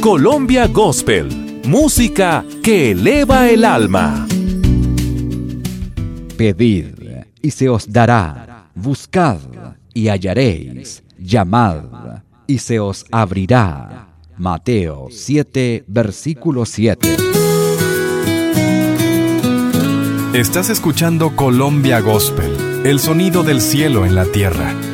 Colombia Gospel, música que eleva el alma. Pedid y se os dará, buscad y hallaréis, llamad y se os abrirá. Mateo 7, versículo 7. Estás escuchando Colombia Gospel, el sonido del cielo en la tierra.